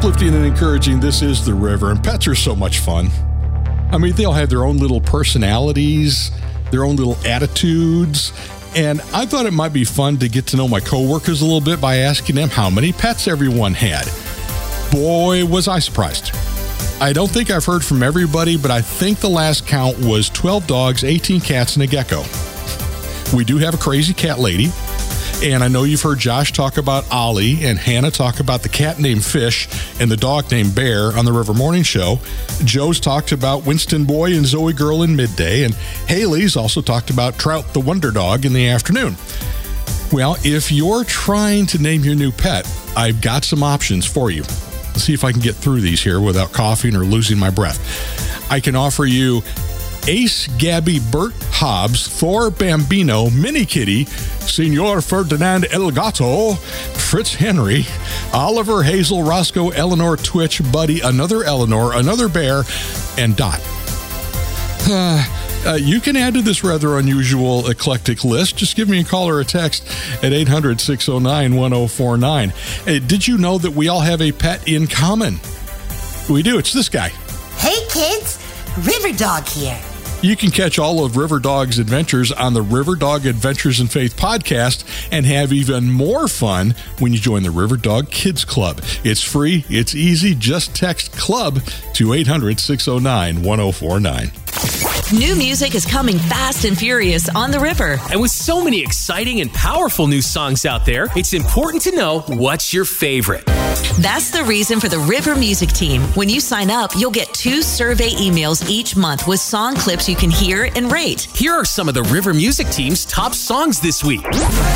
uplifting and encouraging. This is The River, and pets are so much fun. I mean, they all have their own little personalities, their own little attitudes, and I thought it might be fun to get to know my coworkers a little bit by asking them how many pets everyone had. Boy, was I surprised. I don't think I've heard from everybody, but I think the last count was 12 dogs, 18 cats, and a gecko. We do have a crazy cat lady. And I know you've heard Josh talk about Ollie and Hannah talk about the cat named Fish and the dog named Bear on the River Morning Show. Joe's talked about Winston Boy and Zoe Girl in midday. And Haley's also talked about Trout the Wonder Dog in the afternoon. Well, if you're trying to name your new pet, I've got some options for you. Let's see if I can get through these here without coughing or losing my breath. I can offer you Ace, Gabby, Bert, Hobbs, Thor, Bambino, Mini Kitty, Senor Ferdinand El Gato, Fritz Henry, Oliver, Hazel, Roscoe, Eleanor, Twitch, Buddy, another Eleanor, another Bear, and Dot. You can add to this rather unusual eclectic list. Just give me a call or a text at 800-609-1049. Did you know that we all have a pet in common? We do. It's this guy. Hey, kids. River Dog here. You can catch all of River Dog's adventures on the River Dog Adventures in Faith podcast and have even more fun when you join the River Dog Kids Club. It's free. It's easy. Just text CLUB to 800-609-1049. New music is coming fast and furious on the river. And with so many exciting and powerful new songs out there, it's important to know what's your favorite. That's the reason for the River Music Team. When you sign up, you'll get 2 survey emails each month with song clips you can hear and rate. Here are some of the River Music Team's top songs this week.